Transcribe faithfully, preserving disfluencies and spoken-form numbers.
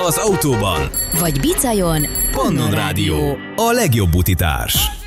az autóban, vagy bicajon. Pannon Rádió, a legjobb utitárs.